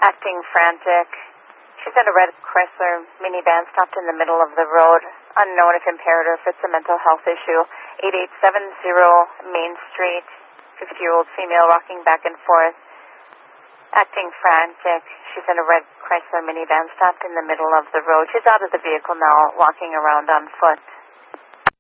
Acting frantic. She's in a red Chrysler minivan stopped in the middle of the road. Unknown if impaired or if it's a mental health issue. 8870 Main Street. 50-year-old female rocking back and forth. Acting frantic. She's in a red Chrysler minivan stopped in the middle of the road. She's out of the vehicle now, walking around on foot.